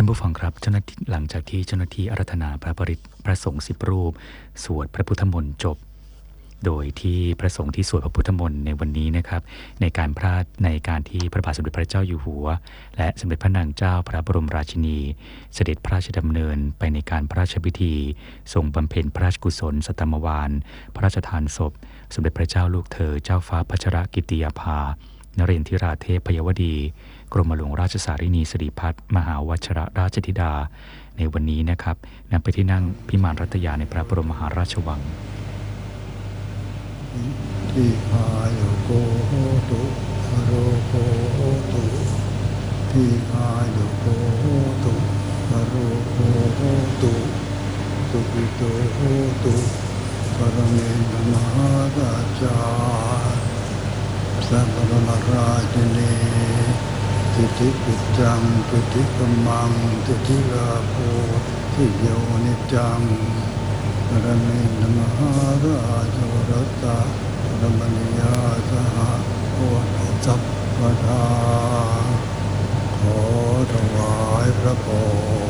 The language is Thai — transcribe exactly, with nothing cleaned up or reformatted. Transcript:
านผู้ฟังครับเจ้าหน้าที่หลังจากที่เจ้าหน้าที่อาราธนาพระปริตรพระสงฆ์สิบรูปสวดพระพุทธมนต์จบโดยที่พระสงฆ์ที่สวดพระพุทธมนต์ในวันนี้นะครับในการพระในการที่พระบาทสมเด็จพระเจ้าอยู่หัวและสมเด็จพระนางเจ้าพระบรมราชินีเสด็จพระราชดำเนินไปในการพระราชพิธีทรงบำเพ็ญพระราชกุศลสัตตมวาลพระราชทานศพสมเด็จพระเจ้าลูกเธอเจ้าฟ้าพัชรกิติยาภานเรนทิราเทพพยวดีกรมหลวงราชสารินีสิริพัฒน์มหาวชรราชธิดาในวันนี้นะครับนำไปที่นั่งพิมานรัตยาในพระบรมมหาราชวังทิพายโกโหตุโรโกโหตุทิพายโกโหตุโรโกโหตุสุขิโตโหตุปรเมนมหาราชาสัพพะมราชินีติติปิจังติติกัมมังติติลาโภทิโยนิจังปรเมนมหาราชวรตาปรมณียาสหโอสัพพทาขอถวายพระพร